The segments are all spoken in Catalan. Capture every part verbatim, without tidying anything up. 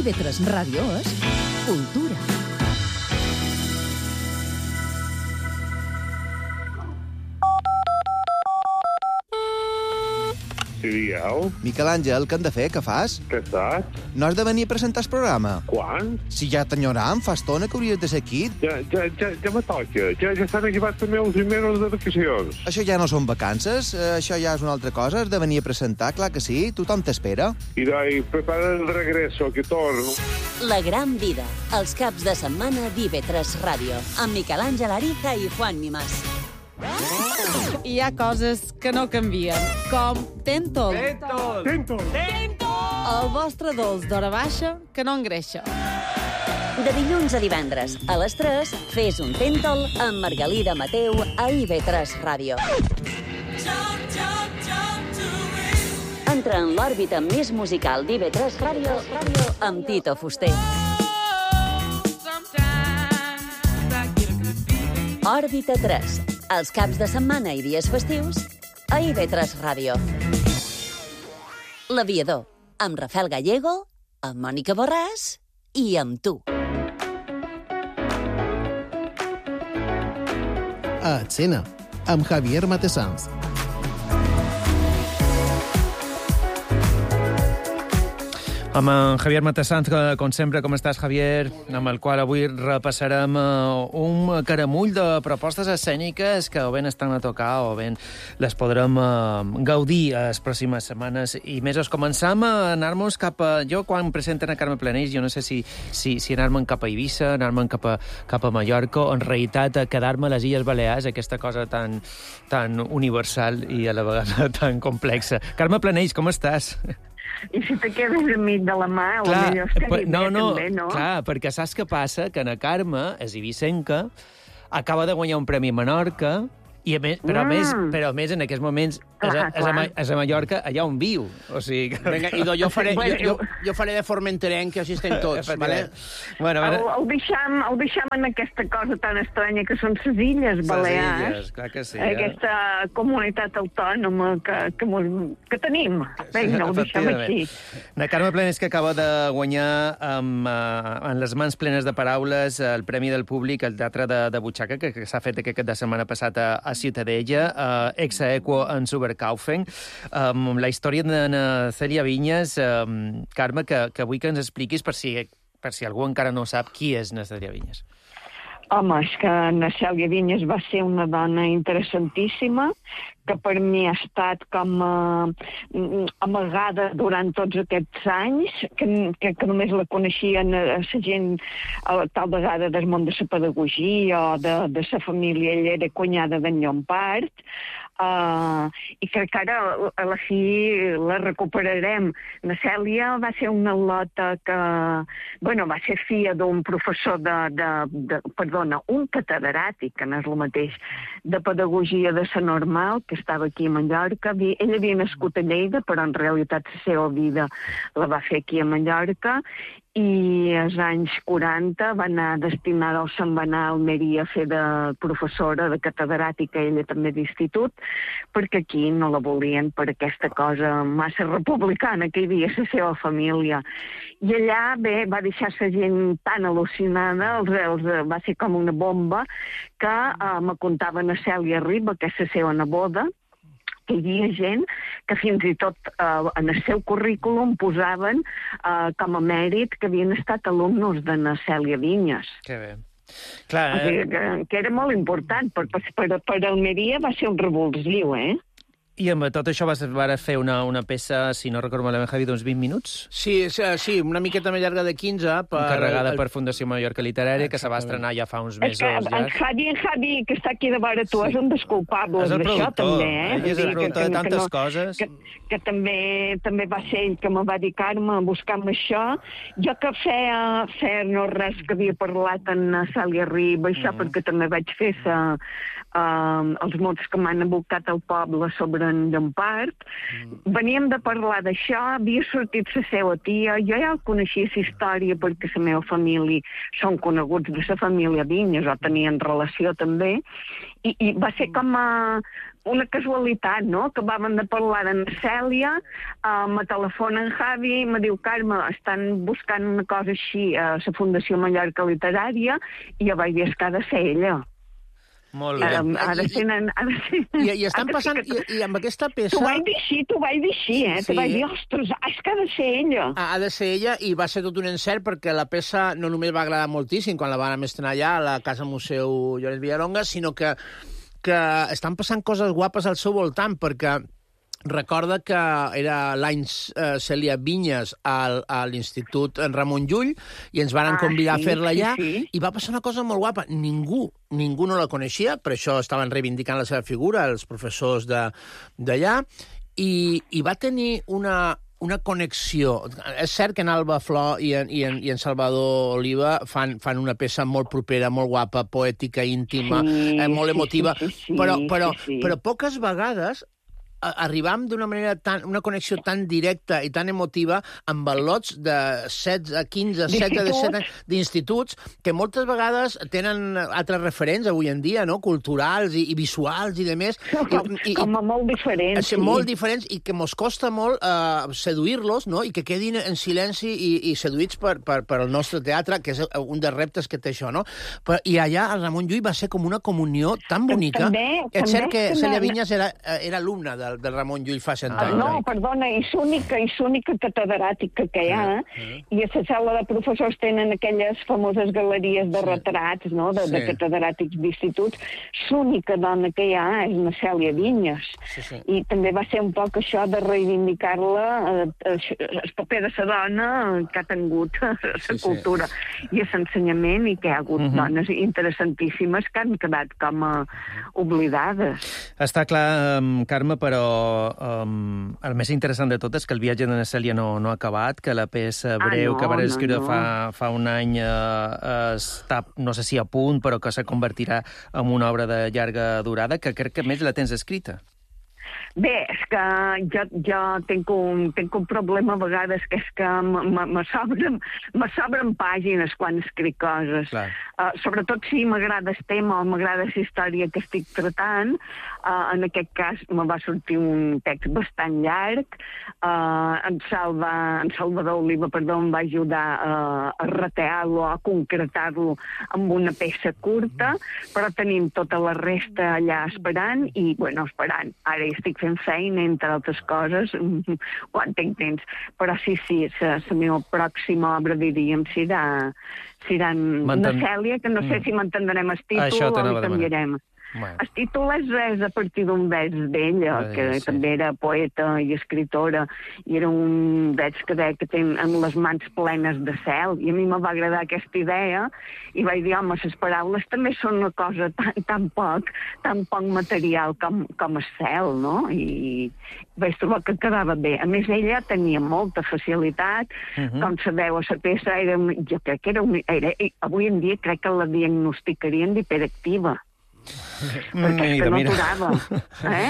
I V tres Ràdio és cultura. Sí, digueu. Miquel Àngel, què hem de fer? Què fas? Què estàs? No has de venir a presentar el programa? Quan? Si ja t'enyoram, fa estona que hauries de ser aquí. Ja, ja, ja, ja me toca. Ja, ja estan acabats també els mesos de vacacions. Això ja no són vacances, eh, això ja és una altra cosa. Has de venir a presentar, clar que sí. Tothom t'espera. I dai, prepara el regreso, que torno. La gran vida, els caps de setmana d'I V tres Ràdio, amb Miquel Àngel Ariza i Juan Mimàs. Hi ha coses que no canvien, com Tentol. Tentol! Tentol! El vostre dolç d'hora baixa que no engreixa. De dilluns a divendres, a les tres, fes un Tentol amb Margalida Mateu a I V tres Ràdio. Entra en l'òrbita més musical d'I V tres Ràdio amb Tito Fuster. Òrbita tres, els caps de setmana i dies festius a I V tres Ràdio. L'Aviador, amb Rafael Gallego, amb Mònica Borràs i amb tu. A Escena, amb Javier Matessans. Amb en Javier Matessans, com sempre, com estàs, Javier? Amb el qual avui repassarem un caramull de propostes escèniques que o ben estan a tocar o ben les podrem gaudir les pròximes setmanes i mesos. Començam a anar-nos cap a... Jo, quan presenten a Carme Planells, jo no sé si, si, si anar-me'n cap a Eivissa, anar-me'n cap a, cap a Mallorca, o en realitat quedar-me a les Illes Balears, aquesta cosa tan, tan universal i a la vegada tan complexa. Carme Planells, com estàs? I si te quedes amic de la mà, clar, potser estaria no, bé, no, també, no? Clar, perquè saps què passa? Que na Carme, és eivissenca, acaba de guanyar un premi a Menorca, i a més, però, mm. a més, però a més en aquests moments és a, és, a, és a Mallorca, allà on viu. O sigui que... Vinga, Ido, jo faré, jo, jo, jo faré de formenterenc, que així estem tots, vale? Bueno, bueno. El, el, deixam, el deixam en aquesta cosa tan estranya que són les Illes Balears. Les Illes, clar que sí. Eh? Aquesta comunitat autònoma que, que, mos, que tenim. Vinga, el deixam així. Na Carme Planells, que acaba de guanyar amb, uh, en les mans plenes de paraules el Premi del Públic al Teatre de, de Butxaca, que, que s'ha fet aquest de setmana passat a, a Ciutadella, uh, ex aequo en Supercaufen. Um, la història de Cèlia Vinyes, um, Carme, que, que vull que ens expliquis per si, per si algú encara no sap qui és Cèlia Vinyes. Home, és que Cèlia Vinyes va ser una dona interessantíssima, que per mi ha estat com uh, amagada durant tots aquests anys, que, que, que només la coneixien a la gent a tal vegada del món de la pedagogia o de, de la família. Ella era cunyada d'en Llompart, uh, i crec que ara a la fi la recuperarem. La Cèlia va ser una lota que, bueno, va ser filla d'un professor de, de, de, perdona, un catedràtic, que no és el mateix, de pedagogia de la normal, que estava aquí a Mallorca. Ell havia nascut a Lleida, però en realitat la seva vida la va fer aquí a Mallorca, i als anys quaranta va anar destinada, o se'n va anar a Almeria a fer de professora, de catedràtica, ella també d'institut, perquè aquí no la volien per aquesta cosa massa republicana que hi havia a la seva família. I allà, bé, va deixar la gent tan al·lucinada, els, els, va ser com una bomba, que eh, me contaven a Cèlia Riba, que és la seva neboda, que hi havia gent que fins i tot eh, en el seu currículum posaven eh, com a mèrit que havien estat alumnes de na Cèlia Vinyes. Que bé. Clar, eh? O sigui, que, que era molt important. Per, per, per, per Almeria va ser un revulsiu, eh? I amb tot això vas, vas fer una, una peça, si no recordo malament, Javi, d'uns vint minuts? Sí, sí, una miqueta més llarga de quinze. Per... Encarregada per Fundació Mallorca Literària, que se va estrenar ja fa uns mesos. És que en Javi, en Javi, que està aquí de vora tu, sí. És un dels culpables d'això, també. Eh? Ell és el productor de tantes que no, coses. Que, que també, també va ser ell que me va dir, Carme, buscar-me això. Jo que feia, feia no res que havia parlat en Cèlia Riba, això, mm. perquè també vaig fer sa, uh, els mots que m'han abocat al poble sobre en Llompart. Mm. Veníem de parlar d'això, havia sortit la seva tia, jo ja el coneixia la història perquè la meva família són coneguts de la família Vinyes, o tenien relació també, i, i va ser com a una casualitat, no?, que vam de parlar en Cèlia, uh, me telefona en Javi, me diu, Carme, estan buscant una cosa així a la Fundació Mallorca Literària, i jo vaig dir, és que ha de ser ella. Molt bé. Um, ara tenen... Ara tenen I, i estan passant... I, I amb aquesta peça... T'ho vaig dir així, t'ho vaig dir així, eh? Sí. T'ho vaig dir, ostres, és que ha de ser ella. Ha, ha de ser ella, i va ser tot un encert, perquè la peça no només va agradar moltíssim quan la van estrenar allà a la Casa Museu Llorenç Villaronga, sinó que, que estan passant coses guapes al seu voltant, perquè recorda que era l'any eh, Cèlia Vinyes al, a l'Institut Ramon Llull i ens van Ah, convidar sí, a fer-la allà, sí, sí. i va passar una cosa molt guapa. Ningú, ningú no la coneixia, per això estaven reivindicant la seva figura, els professors de- d'allà, i, i va tenir una, una connexió. És cert que en Alba Flor i en, i en, i en Salvador Oliva fan, fan una peça molt propera, molt guapa, poètica, íntima, Sí, eh, molt sí, emotiva, sí, sí, sí, però, però, sí, sí. però poques vegades a- arribam d'una manera tan, una connexió tan directa i tan emotiva amb al·lots de setze, quinze, setze, disset anys d'instituts que moltes vegades tenen altres referents avui en dia, no?, culturals i, i visuals i de més. Com, I, i, com a molt diferents. sí. Molt diferents i que mos costa molt uh, seduir-los, no?, i que quedin en silenci i, i seduïts per, per, per el nostre teatre, que és un dels reptes que té això, no? Però, i allà el Ramon Llull va ser com una comunió tan bonica. També, és també cert que és que Cèlia no- Vinyes era, era alumna del, del Ramon Llull fa cent Ah, anys. no, oi? perdona, és única, és única catedràtica que hi ha, i a la sala de professors tenen aquelles famoses galeries de retrats, no?, de, de Sí. catedràtics d'instituts. L'única dona que hi ha és la Cèlia Vinyes. Sí, sí. I també va ser un poc això de reivindicar-la, eh, el paper de la dona que ha tingut a la Sí, sí. cultura i a l'ensenyament, i que hi ha hagut dones interessantíssimes que han quedat com a oblidades. Està clar, um, Carme, però um, el més interessant de tot és que el viatge de na Cèlia no, no ha acabat, que la peça breu Ah, no, que va no, escriure no. fa, fa un any uh, està, no sé si a punt, però que se convertirà en una obra de llarga durada, que crec que a més la tens escrita. Bé, és que jo, jo tinc, un, tinc un problema a vegades, que és que me, me, me, sobren, me sobren pàgines quan escric coses. Clar. Uh, sobretot si m'agrada el tema o m'agrada la història que estic tratant. Uh, en aquest cas me va sortir un text bastant llarg. Uh, en, Salva, en Salvador Oliva, perdó, em va ajudar uh, a retear-lo, a concretar-lo amb una peça curta, però tenim tota la resta allà esperant i, bueno, esperant. Ara ja estic fent feina, entre altres coses, quan tinc temps. Però sí, sí, la meva pròxima obra, diríem, serà, serà una Cèlia, que no sé si m'entendrem el títol Això o t'anava li a demanar. canviarem. Bueno. El títol és res a partir d'un vers d'ella, Ah, que sí. també era poeta i escritora, i era un vers que deia que ten amb les mans plenes de cel, i a mi me va agradar aquesta idea, i vaig dir, home, les paraules també són una cosa tan, tan poc, tan poc material com, com el cel, no? I vaig trobar que quedava bé. A més, ella tenia molta facilitat, Uh -huh. com sabeu, a la peça era, jo crec que era, una, era, avui en dia crec que la diagnosticarien d'hiperactiva. Perquè és que no aturava. Eh?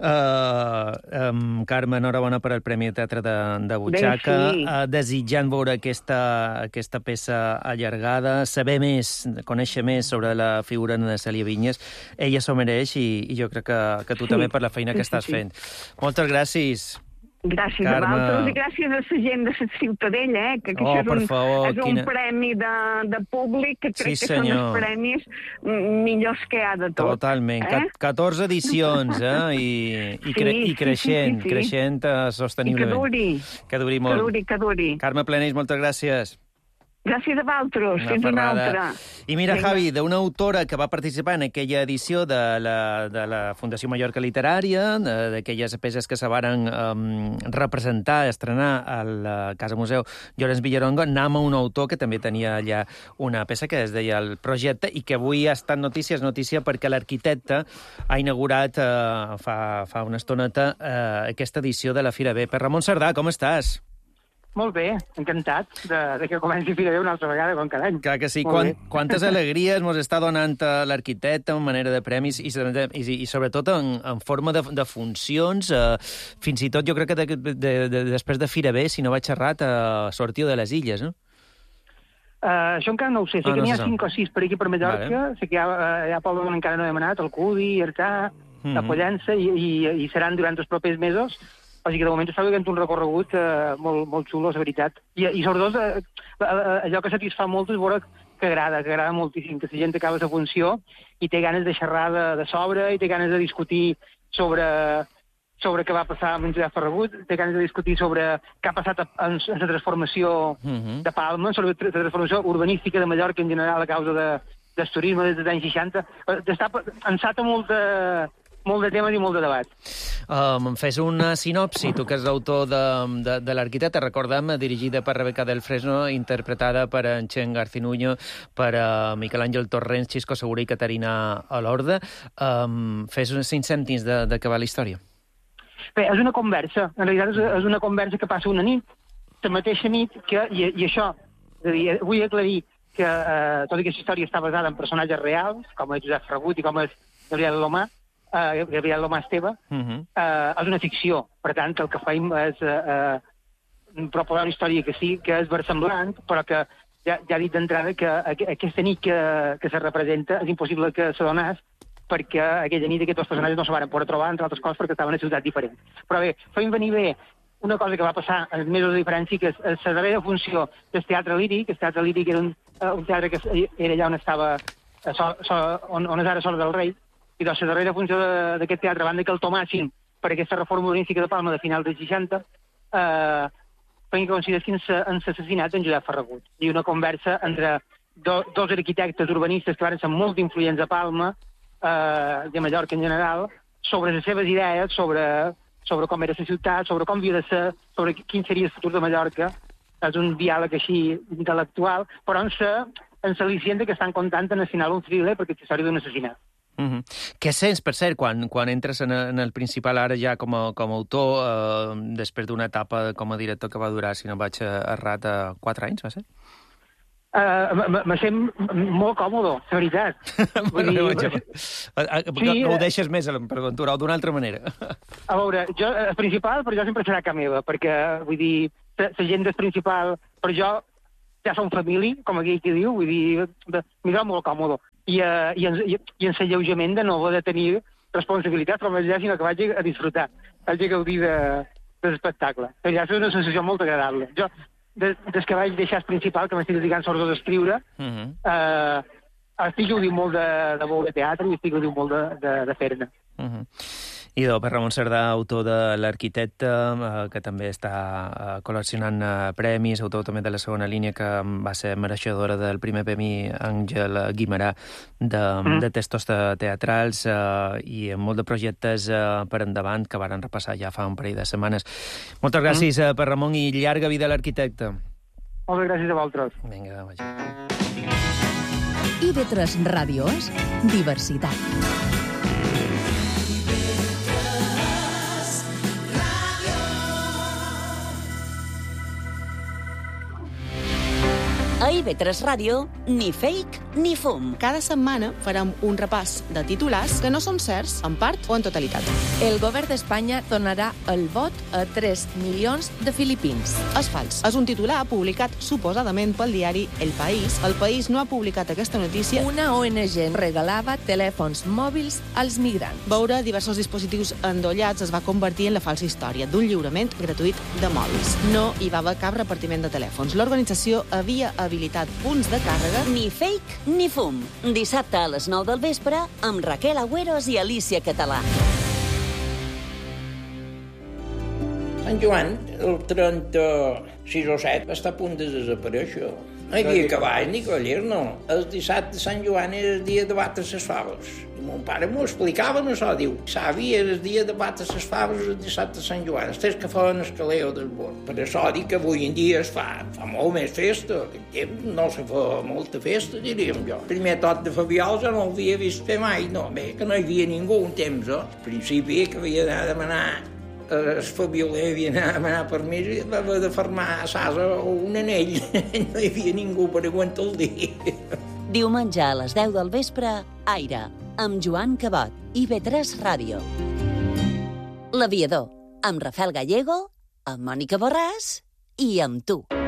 Uh, um, Carme, enhorabona per el Premi de Teatre de, de Butxaca. Bé, sí. Uh, desitjant veure aquesta, aquesta peça allargada, saber més, conèixer més sobre la figura de Cèlia Vinyes. Ella s'ho mereix i, i jo crec que, que tu Sí. també per la feina Sí, que sí, estàs sí. fent. Moltes gràcies. Gràcies Carme. a vosaltres i gràcies a la gent de la Ciutadella, eh, que, que Oh, això és per un, favor, és un quina- premi de, de públic, que crec Sí, que són senyor. els premis mm, millors que hi ha de tot. Totalment. Eh? catorze edicions, eh? I, i, cre Sí, i creixent, sí, sí, sí. creixent uh, I que sosteniblement. duri, Que duri que molt. duri, que duri. Carme Planells, moltes gràcies. Gràcies a vosaltres, fins una altra. I mira, Vinga. Javi, d'una autora que va participar en aquella edició de la, de la Fundació Mallorca Literària, de- d'aquelles peces que se varen um, representar, estrenar a la Casa Museu Llorenç Villaronga, anem a un autor que també tenia allà una peça que es deia El Projecte i que avui ha estat notícia, és notícia perquè l'arquitecte ha inaugurat uh, fa, fa una estoneta uh, aquesta edició de la Fira B. Per Ramon Cerdà, com estàs? Molt bé, encantat de, de que comenci Fira B una altra vegada, com cada any. Clar que sí. Molt Quan, bé. quantes alegries mos està donant eh, l'arquitecte en manera de premis i, i, i sobretot en, en forma de, de funcions. Eh, fins i tot jo crec que de, de, de, després de Fira B, si no vaig errat, eh, sortiu de les illes, no? Uh, això encara no ho sé. Sé Ah, que no n'hi ha se sap. cinc o sis per aquí per Mallorca. Vale. Sé que hi ha, uh, hi ha pobles on encara no he demanat, el Cudi, Arcà... mm-hmm. a Pollença, i, i, i seran durant els propers mesos. O sigui que de moment està veient un recorregut eh, molt, molt xulo, és veritat. I, i sobretot, eh, allò que satisfà molt és veure que agrada, que agrada moltíssim, que la gent acaba la funció i té ganes de xerrar de, de sobre, i té ganes de discutir sobre, sobre què va passar amb en Josep Ferragut, té ganes de discutir sobre què ha passat en la transformació mm-hmm. de Palma, sobre la transformació urbanística de Mallorca en general a causa de, del turisme des dels anys seixanta. Està ensata molta... molt de temes i molt de debat. Um, fes una sinopsi, tu que és l'autor de, de, de l'Arquitecte, recordem, dirigida per Rebeca del Fresno, interpretada per en Chen Garcinuño, per uh, Miquel Àngel Torrents, Xisco Segura i Caterina Alorda. Um, fes uns cinc cèntims de, de què va la història. Bé, és una conversa. En realitat és, és una conversa que passa una nit, la mateixa nit, que, i, i això, és a dir, vull aclarir que eh, tota aquesta història està basada en personatges reals, com és Josep Ferragut i com és Gabriel Lomà, Uh, Gabriel Lomà Esteve, uh-huh. uh, és una ficció. Per tant, el que faim és uh, uh, proposar una història que sí, que és versemblant, però que ja, ja he dit d'entrada que aqu aquesta nit que, que se representa és impossible que se donés, perquè aquella nit aquests personatges no se van poder trobar, entre altres coses, perquè estaven en ciutats diferents. Però bé, faim venir bé una cosa que va passar en mesos de diferència, que és, és la darrera funció del Teatre Líric. El Teatre Líric era un, uh, un teatre que era allà on estava, uh, so, so, on, on és ara Sort del Rei, i doncs la darrera funció d'aquest teatre, banda que el tomassin per aquesta reforma urbanística de Palma de finals dels seixanta, eh, feien que coincidessin en l'assassinat d'en Josep Ferragut. I una conversa entre do, dos arquitectes urbanistes que van ser molt influents a Palma, eh, i a Mallorca en general, sobre les seves idees, sobre, sobre com era la ciutat, sobre com havia de ser, sobre quin seria el futur de Mallorca. És un diàleg així intel·lectual, però en sa, en sa licient que estan contant en el final un thriller, perquè és la història d'un assassinat. Uh-huh. Què sents, per cert, quan, quan entres en, en el principal ara ja com a, com a autor, eh, després d'una etapa com a director que va durar, si no vaig errat, a quatre anys, va ser? Uh, me sent molt còmode, la veritat. Vull dir, sí, no, no ho deixes més, per aventurar, o d'una altra manera. A veure, jo, el principal per jo sempre serà ca meva, perquè, vull dir, la gent del principal, per jo, ja som família, com aquell que diu, vull dir, m'hi trobo molt còmode. I, uh, i, en, i, i en l'alleujament de no haver de tenir responsabilitats com ja, sinó que vaig a disfrutar, vaig a gaudir de, de l'espectacle. Ja és una sensació molt agradable. Jo, des, des que vaig deixar el principal, que m'estic dedicant sobretot a escriure, uh-huh. eh, estic gaudint molt de, de veure teatre i estic gaudint molt de, de, de fer-ne. Uh-huh. Idò, per Ramon Cerdà, autor de l'Arquitecte, eh, que també està eh, col·leccionant eh, premis, autor també de la segona línia, que va ser mereixedora del primer premi Àngel Guimerà de, mm. de textos teatrals eh, i molt de projectes eh, per endavant que varen repassar ja fa un parell de setmanes. Moltes gràcies, mm. eh, per Ramon, i llarga vida a l'Arquitecte. Moltes gràcies a vosaltres. Vinga, vaja. I ve tres Ràdio és diversitat. A I V tres Ràdio, ni fake ni fum. Cada setmana farem un repàs de titulars que no són certs, en part o en totalitat. El govern d'Espanya donarà el vot a tres milions de filipins. És fals. És un titular publicat suposadament pel diari El País. El País no ha publicat aquesta notícia. Una O N G regalava telèfons mòbils als migrants. Veure diversos dispositius endollats es va convertir en la falsa història d'un lliurament gratuït de mòbils. No hi va haver cap repartiment de telèfons. L'organització havia habilitat punts de càrrega. Ni fake ni fum. Dissabte a les nou del vespre amb Raquel Agüeros i Alicia Català. Sant Joan, el trenta-sis o set, està a punt de desaparèixer. No hi havia cavall ni cavallers, no. El dissabte de Sant Joan era el dia de batre les faves. I mon pare m'ho explicava, no això, diu, savi, era el dia de batre les faves el dissabte de Sant Joan, els tres que feien el caleo del bord. Per això dic que avui en dia es fa, fa molt més festa. Aquest temps no se fa molta festa, diríem jo. El primer tot de Fabiol jo no l'havia vist fer mai, no, bé, que no hi havia ningú un temps, eh? Al principi que havia d'anar a demanar el Fabioler havia d'anar a demanar permís i va haver de fermar a Sasa un anell. No hi havia ningú per aguantar el dia. Diumenge a les deu del vespre, Aire, amb Joan Cabot, I V tres Ràdio. L'Aviador, amb Rafael Gallego, amb Mònica Borràs i amb tu.